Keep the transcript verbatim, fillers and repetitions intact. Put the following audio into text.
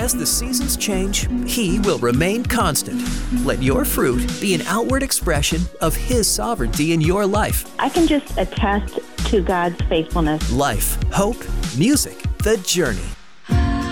as the seasons change, He will remain constant. Let your fruit be an outward expression of His sovereignty in your life. I can just attest to God's faithfulness. Life, hope, music, the journey.